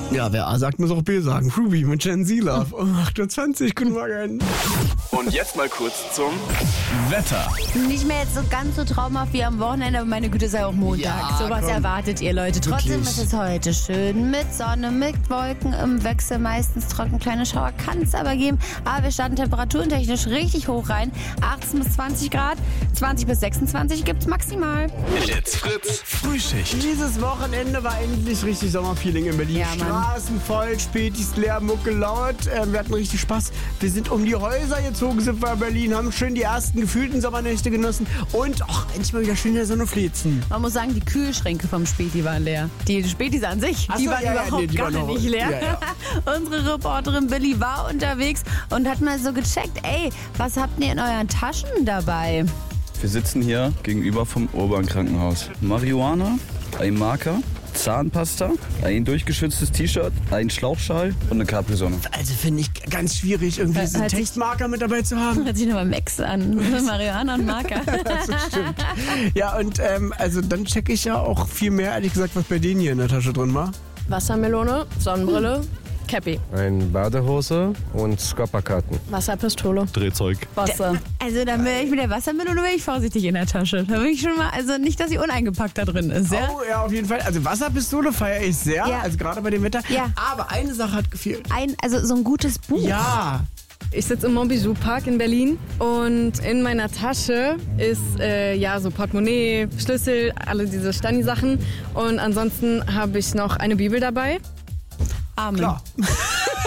Ja, wer A sagt, muss auch B sagen. Ruby mit Gen Z Love um 8.20 Uhr. Guten Morgen. Und jetzt mal kurz zum Wetter. Nicht mehr jetzt so ganz so traumhaft wie am Wochenende, aber meine Güte, sei auch Montag. Ja, So was komm. erwartet ihr, Leute. Trotzdem Wirklich. ist es heute schön mit Sonne, mit Wolken im Wechsel, meistens trocken, kleine Schauer kann es aber geben. Aber wir starten temperaturentechnisch richtig hoch rein. 18 bis 20 Grad, 20 bis 26 gibt's maximal. Jetzt Fritz Frühschicht. Dieses Wochenende war endlich richtig Sommerfeeling in Berlin. Ja, Mann. Straßen voll, Spätis leer, Mucke laut. Wir hatten richtig Spaß. Wir sind um die Häuser gezogen, sind wir in Berlin, haben schön die ersten gefühlten Sommernächte genossen und endlich mal wieder schön in der Sonne flitzen. Man muss sagen, die Kühlschränke vom Späti waren leer. Die Spätis an sich, Ach die so, waren ja, ja, überhaupt nee, die gar waren noch- nicht leer. ja, ja. Unsere Reporterin Billy war unterwegs und hat mal so gecheckt, ey, was habt ihr in euren Taschen dabei? Wir sitzen hier gegenüber vom Urban Krankenhaus. Marihuana, ein Marker, Zahnpasta, ein durchgeschütztes T-Shirt, ein Schlauchschal und eine Capri-Sonne. Also finde ich ganz schwierig, irgendwie so einen Hat sich- Textmarker mit dabei zu haben. Hört sich nochmal Max an. Marihuana und Marker. Das stimmt. Ja, und also dann checke ich ja auch viel mehr, ehrlich gesagt, was bei denen hier in der Tasche drin war. Wassermelone, Sonnenbrille, Cappy, Eine Badehose und Skopperkarten. Wasserpistole, Drehzeug. Wasser. Also da wäre ich mit der Wassermelone wäre ich vorsichtig in der Tasche. Da bin ich schon mal, also nicht, dass sie uneingepackt da drin ist, ja? Oh, ja, auf jeden Fall. Also Wasserpistole feiere ich sehr, Ja. also gerade bei dem Wetter. Ja. Aber eine Sache hat gefehlt. Also so ein gutes Buch. Ja. Ich sitze im Montbijou Park in Berlin und in meiner Tasche ist so Portemonnaie, Schlüssel, alle diese Stani-Sachen und ansonsten habe ich noch eine Bibel dabei. Amen. Klar.